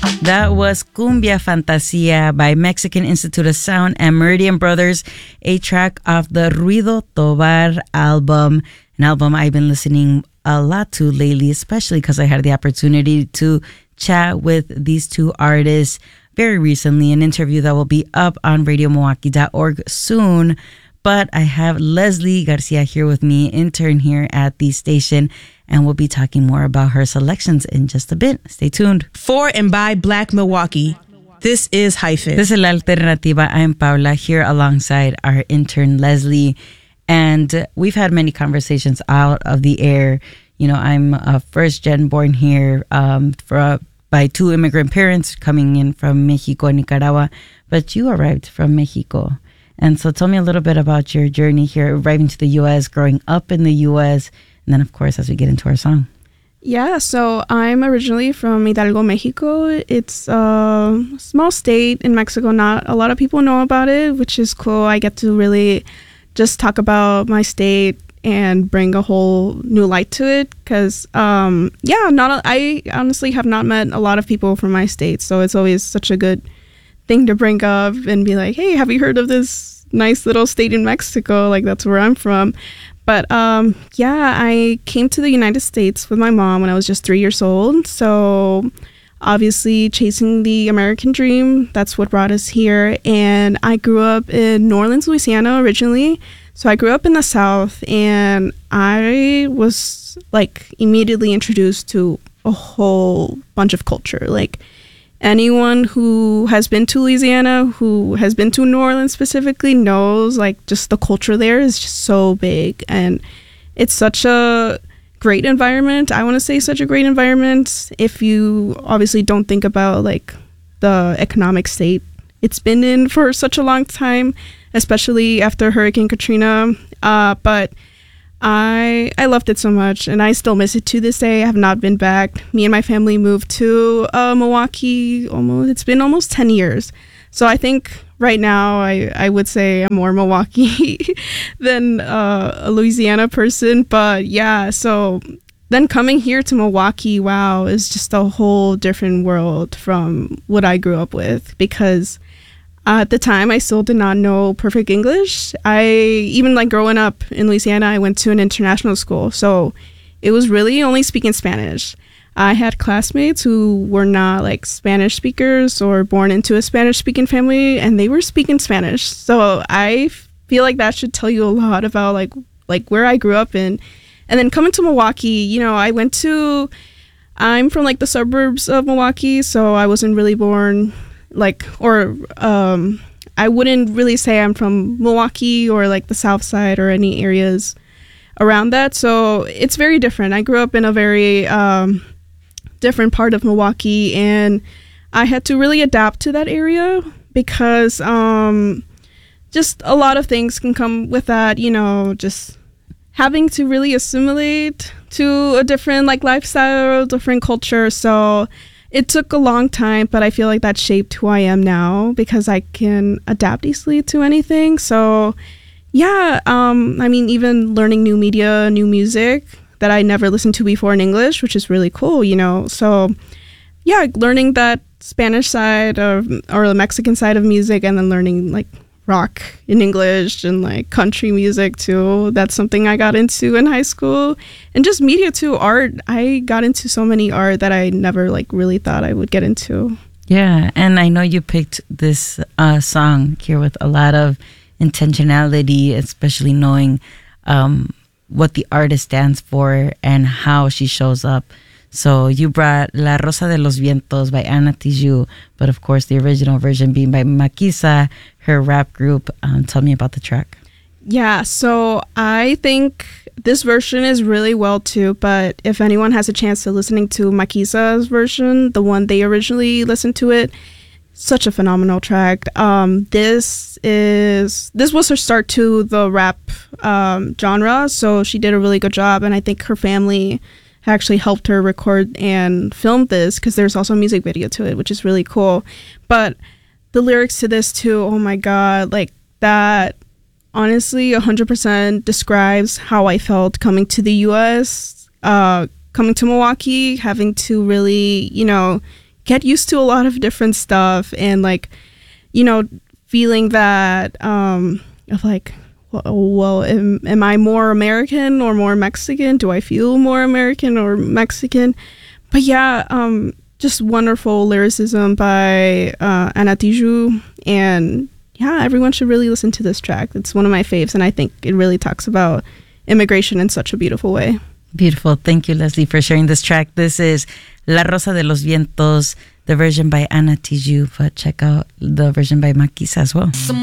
That was Cumbia Fantasia by Mexican Institute of Sound and Meridian Brothers, a track off the Ruido Tovar album, an album I've been listening a lot to lately, especially because I had the opportunity to chat with these two artists very recently, an interview that will be up on radiomilwaukee.org soon. But I have Leslie Garcia here with me, intern here at the station, and we'll be talking more about her selections in just a bit. Stay tuned. For and by Black Milwaukee, this is Hyphen. This is La Alternativa. I'm Paula here alongside our intern Leslie, and we've had many conversations out of the air. You know, I'm a first gen born here by two immigrant parents coming in from Mexico and Nicaragua, but you arrived from Mexico. And so tell me a little bit about your journey here, arriving to the U.S., growing up in the U.S., and then, of course, as we get into our song. Yeah, so I'm originally from Hidalgo, Mexico. It's a small state in Mexico. Not a lot of people know about it, which is cool. I get to really just talk about my state and bring a whole new light to it because, I honestly have not met a lot of people from my state, so it's always such a good thing to bring up and be like, hey, have you heard of this nice little state in Mexico? Like, that's where I'm from. But I came to the United States with my mom when I was just 3 years old. So obviously chasing the American dream, that's what brought us here. And I grew up in New Orleans, Louisiana originally. So I grew up in the South, and I was like immediately introduced to a whole bunch of culture. Like, anyone who has been to Louisiana, who has been to New Orleans specifically, knows like just the culture there is just so big, and it's such a great environment. I want to say such a great environment if you obviously don't think about like the economic state it's been in for such a long time, especially after Hurricane Katrina. But I loved it so much, and I still miss it to this day. I have not been back. Me and my family moved to Milwaukee. It's been almost 10 years. So I think right now I would say I'm more Milwaukee than a Louisiana person. But yeah, so then coming here to Milwaukee, wow, is just a whole different world from what I grew up with, because at the time, I still did not know perfect English. Even like growing up in Louisiana, I went to an international school. So it was really only speaking Spanish. I had classmates who were not like Spanish speakers or born into a Spanish speaking family, and they were speaking Spanish. So I feel like that should tell you a lot about like where I grew up in. And then coming to Milwaukee, you know, I'm from like the suburbs of Milwaukee, so I wasn't really born I wouldn't really say I'm from Milwaukee or like the South Side or any areas around that. So it's very different. I grew up in a very different part of Milwaukee, and I had to really adapt to that area because just a lot of things can come with that, you know, just having to really assimilate to a different like lifestyle, different culture. So it took a long time, but I feel like that shaped who I am now because I can adapt easily to anything. So yeah, I mean, even learning new media, new music that I never listened to before in English, which is really cool, you know. So yeah, learning that Spanish side or the Mexican side of music, and then learning like rock in English and like country music too. That's something I got into in high school. And just media too, art. I got into so many art that I never like really thought I would get into. Yeah, and I know you picked this song here with a lot of intentionality, especially knowing what the artist stands for and how she shows up. So you brought La Rosa de los Vientos by Ana Tijoux, but of course the original version being by Maquisa, her rap group. Tell me about the track. Yeah, so I think this version is really well too, but if anyone has a chance to listening to Maquisa's version, the one they originally listened to it, such a phenomenal track. This was her start to the rap genre, so she did a really good job, and I think her family actually helped her record and film this because there's also a music video to it, which is really cool. But the lyrics to this too, oh my god, like that honestly 100% describes how I felt coming to the US, coming to Milwaukee, having to really, you know, get used to a lot of different stuff, and like, you know, feeling that of like, well, am I more American or more Mexican? Do I feel more American or Mexican? But yeah, just wonderful lyricism by Ana Tijoux, and yeah, everyone should really listen to this track. It's one of my faves, and I think it really talks about immigration in such a beautiful way. Beautiful. Thank you, Leslie, for sharing this track. This is La Rosa de los Vientos, the version by Ana Tijoux, but check out the version by Maquisa as well.